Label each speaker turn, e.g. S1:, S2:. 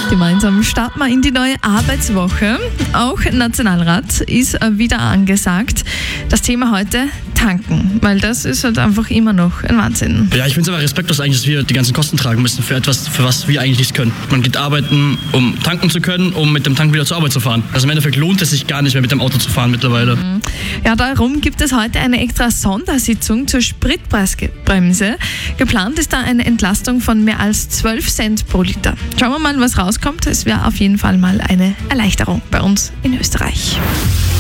S1: Gemeinsam starten wir in die neue Arbeitswoche. Auch Nationalrat ist wieder angesagt. Das Thema heute: Tanken, weil das ist halt einfach immer noch ein Wahnsinn.
S2: Ja, ich finde es aber respektlos eigentlich, dass wir die ganzen Kosten tragen müssen für etwas, für was wir eigentlich nichts können. Man geht arbeiten, um tanken zu können, um mit dem Tank wieder zur Arbeit zu fahren. Also im Endeffekt lohnt es sich gar nicht mehr, mit dem Auto zu fahren mittlerweile.
S1: Ja, darum gibt es heute eine extra Sondersitzung zur Spritpreisbremse. Geplant ist da eine Entlastung von mehr als 12 Cent pro Liter. Schauen wir mal, was rauskommt. Es wäre auf jeden Fall mal eine Erleichterung bei uns in Österreich.